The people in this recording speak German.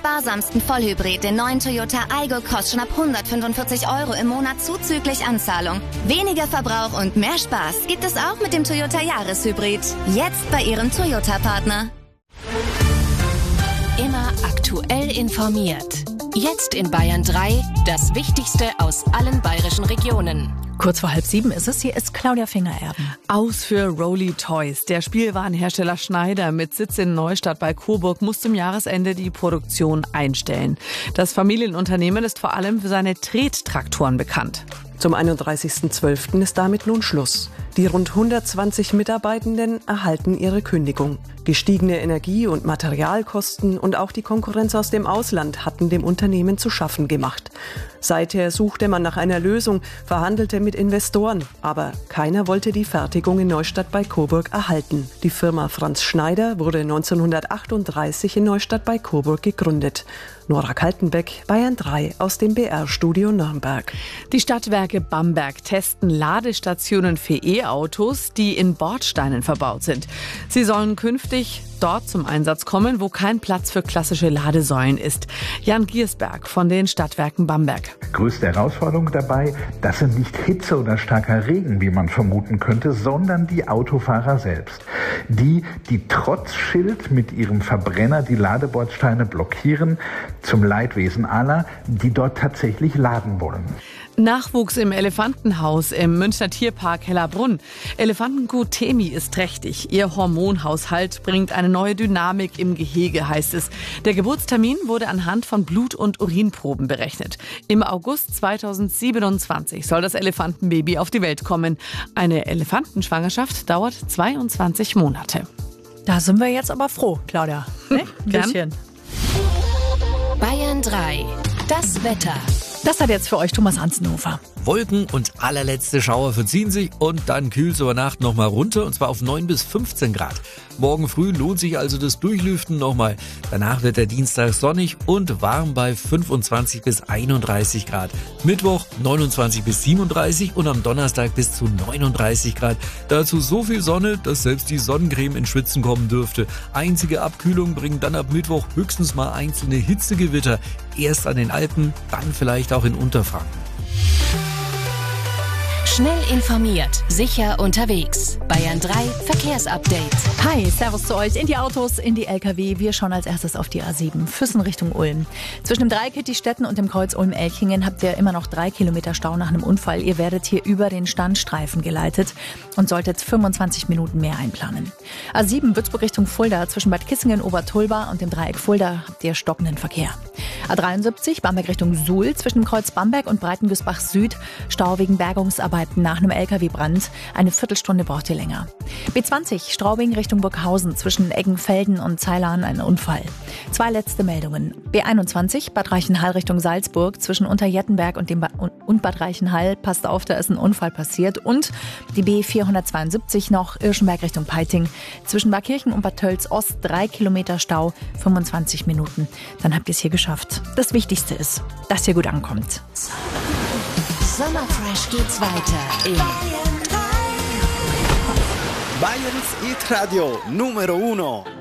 sparsamsten Vollhybrid, den neuen Toyota Aygo, kostet schon ab 145 € im Monat zuzüglich Anzahlung. Weniger Verbrauch und mehr Spaß gibt es auch mit dem Toyota Jahreshybrid. Jetzt bei Ihrem Toyota-Partner. Immer aktuell informiert. Jetzt in Bayern 3, das Wichtigste aus allen bayerischen Regionen. Kurz vor 6:30 ist es. Hier ist Claudia Fingererben. Aus für Rolly Toys. Der Spielwarenhersteller Schneider mit Sitz in Neustadt bei Coburg muss zum Jahresende die Produktion einstellen. Das Familienunternehmen ist vor allem für seine Trettraktoren bekannt. Zum 31.12. ist damit nun Schluss. Die rund 120 Mitarbeitenden erhalten ihre Kündigung. Gestiegene Energie- und Materialkosten und auch die Konkurrenz aus dem Ausland hatten dem Unternehmen zu schaffen gemacht. Seither suchte man nach einer Lösung, verhandelte mit Investoren, aber keiner wollte die Fertigung in Neustadt bei Coburg erhalten. Die Firma Franz Schneider wurde 1938 in Neustadt bei Coburg gegründet. Nora Kaltenbeck, Bayern 3 aus dem BR-Studio Nürnberg. Die Stadtwerke Bamberg testen Ladestationen für E-Autos, die in Bordsteinen verbaut sind. Sie sollen künftig dort zum Einsatz kommen, wo kein Platz für klassische Ladesäulen ist. Jan Giersberg von den Stadtwerken Bamberg. Größte Herausforderung dabei, das sind nicht Hitze oder starker Regen, wie man vermuten könnte, sondern die Autofahrer selbst. Die trotz Schild mit ihrem Verbrenner die Ladebordsteine blockieren, zum Leidwesen aller, die dort tatsächlich laden wollen. Nachwuchs im Elefantenhaus im Münchner Tierpark Hellerbrunn. Elefantenkuh Temi ist trächtig. Ihr Hormonhaushalt bringt eine neue Dynamik im Gehege, heißt es. Der Geburtstermin wurde anhand von Blut- und Urinproben berechnet. Im August 2027 soll das Elefantenbaby auf die Welt kommen. Eine Elefantenschwangerschaft dauert 22 Monate. Da sind wir jetzt aber froh, Claudia. Ne? Ein bisschen. Bayern 3, das Wetter. Das hat jetzt für euch Thomas Hansenhofer. Wolken und allerletzte Schauer verziehen sich und dann kühlt es über Nacht nochmal runter und zwar auf 9 bis 15 Grad. Morgen früh lohnt sich also das Durchlüften nochmal. Danach wird der Dienstag sonnig und warm bei 25 bis 31 Grad. Mittwoch 29 bis 37 und am Donnerstag bis zu 39 Grad. Dazu so viel Sonne, dass selbst die Sonnencreme in Schwitzen kommen dürfte. Einzige Abkühlung bringen dann ab Mittwoch höchstens mal einzelne Hitzegewitter. Erst an den Alpen, dann vielleicht auch in Unterfranken. Schnell informiert, sicher unterwegs. Bayern 3 Verkehrsupdate. Hi, servus zu euch. In die Autos, in die LKW. Wir schauen als erstes auf die A7, Füssen Richtung Ulm. Zwischen dem Dreieck Hittistetten und dem Kreuz Ulm-Elchingen habt ihr immer noch 3 Kilometer Stau nach einem Unfall. Ihr werdet hier über den Standstreifen geleitet und solltet 25 Minuten mehr einplanen. A7 Würzburg Richtung Fulda. Zwischen Bad Kissingen, Obertulba und dem Dreieck Fulda habt ihr stockenden Verkehr. A73 Bamberg Richtung Suhl. Zwischen dem Kreuz Bamberg und Breitengesbach Süd. Stau wegen Bergungsarbeiten nach einem LKW-Brand. Eine Viertelstunde braucht ihr länger. B20 Straubing Richtung Burghausen. Zwischen Eggenfelden und Zeilan ein Unfall. 2 letzte Meldungen. B21 Bad Reichenhall Richtung Salzburg. Zwischen Unterjettenberg und Bad Reichenhall. Passt auf, da ist ein Unfall passiert. Und die B472 noch Irschenberg Richtung Peiting. Zwischen Barkirchen und Bad Tölz Ost 3 Kilometer Stau, 25 Minuten. Dann habt ihr es hier geschafft. Das Wichtigste ist, dass ihr gut ankommt. Sommerfresh geht's weiter in Bayerns Hit Radio Numero 1.